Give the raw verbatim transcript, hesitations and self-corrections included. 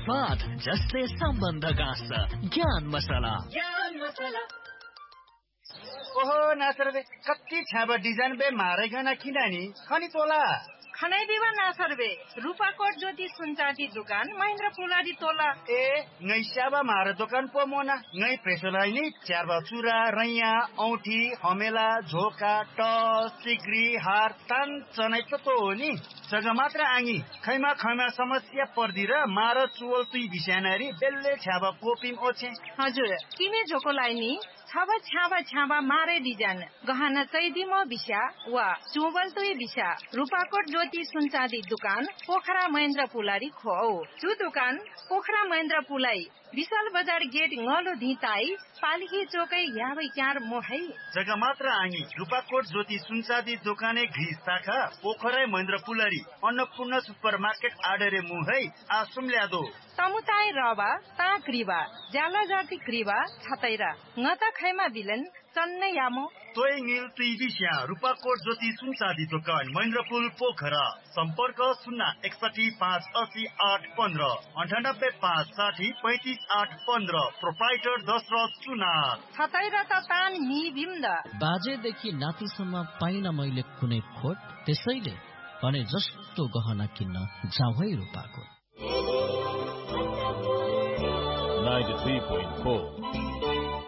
स्वाद जसले सम्बन्ध गाँस्छ। ज्ञान मसला। ज्ञान मसला। ओहो नासर बे कति छाबा डिजाइन बे मारेगना किनानी खनी तोला खनै दिवा नासर बे रूपाकोट ज्योति सुनचाँदी दुकान महेन्द्र पुलारी तोला ए ngै स्याबा मारे दोकान पो मोना ngै प्रेसोलाई नि च्यारबा चुरा रैया औठी हमेला झोका टस सिक्री हार तान चनै त तो हो नि जग्गा मात्र आङी खैमा खैमा समस्या पर्दी र मार चुवल तुई बिस्यानारी बेल्ले छाबा पोपिम ओछे हजुर किने झोकोलाई नि छाबा छाबा छाबा मारे डिजाइन गहना चैदिमो बिस्या वा चुवल तुई बिस्या रूपाकोट ज्योति सुनचाँदी दुकान पोखरा महेन्द्र पुलारी खो चु दुकान पोखरा महेन्द्र पुलाई विशाल बजार गेट ngalo धिताई पालिकी चोकै याबै क्यार मोहै जग्गा मात्र आङी रूपाकोट ज्योति सुनचाँदी दोकाने घिस शाखा पोखरा महेन्द्र पुलारी अन्नपूर्ण सुपर मार्केट आडरे मुहै आसुम ल्यादो तमुताई रवा ता क्रिवा ज्याला जाति क्रिवा छतैरा ngata खैमा बिलन चन्ने यामो तोय ङिल तुई बिस्या रूपाकोट ज्योति सुनचाँदी दोकान महेन्द्रपुल पोखरा सम्पर्क शून्य एकसठी पाँच असी आठ पन्ध्र अन्ठानब्बे पाँच साठी पैँतिस आठ पन्ध्र प्रोप्राइटर दशरथ चुनार छतैरा त तान नि बिम्द बाजेदेखि नातिसम्म पाइन मैले कुनै खोट त्यसैले भने जस्तो गहना किन्न जाउँ है रूपाकोट ninety-three point four